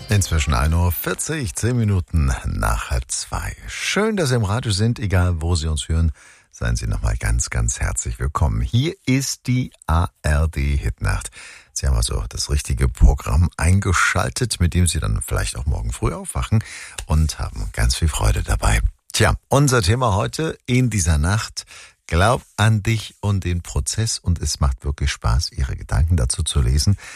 Inzwischen 1:40 Uhr, 10 Minuten nach 1:30. Schön, dass Sie im Radio sind, egal wo Sie uns hören. Seien Sie nochmal ganz, ganz herzlich willkommen. Hier ist die ARD-Hitnacht. Sie haben also das richtige Programm eingeschaltet, mit dem Sie dann vielleicht auch morgen früh aufwachen und haben ganz viel Freude dabei. Tja, unser Thema heute in dieser Nacht: Glaub an dich und den Prozess, und es macht wirklich Spaß, Ihre Gedanken dazu zu lesen.